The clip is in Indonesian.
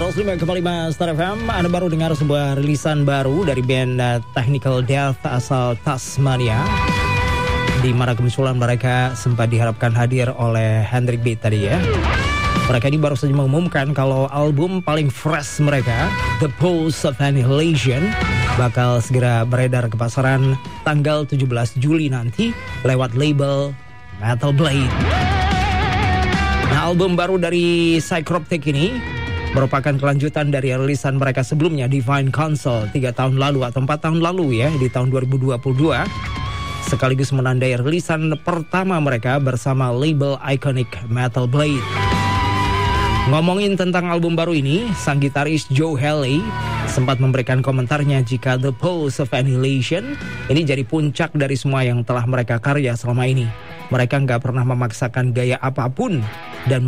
105,5 Star FM. Anda baru dengar sebuah rilisan baru dari band Technical Death asal Tasmania. Di mana kemunculan mereka sempat diharapkan hadir oleh Hendrik Beat tadi ya. Mereka ini baru saja mengumumkan kalau album paling fresh mereka, The Pulse of Annihilation, bakal segera beredar ke pasaran tanggal 17 Juli nanti lewat label Metal Blade. Nah, album baru dari Psychroptic ini merupakan kelanjutan dari rilisan mereka sebelumnya, Divine Council, 3 tahun lalu atau 4 tahun lalu ya, di tahun 2022. Sekaligus menandai rilisan pertama mereka bersama label Iconic Metal Blade. Ngomongin tentang album baru ini, sang gitaris Joe Haley sempat memberikan komentarnya jika The Pulse of Annihilation ini jadi puncak dari semua yang telah mereka karya selama ini. Mereka nggak pernah memaksakan gaya apapun dan